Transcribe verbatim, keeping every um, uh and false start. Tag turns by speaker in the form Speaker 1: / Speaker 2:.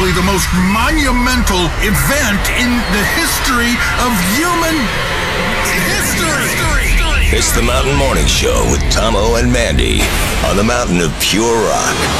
Speaker 1: probably the most monumental event in the history of human history.
Speaker 2: It's the Mountain Morning Show with Tomo and Mandy on the Mountain of Pure Rock.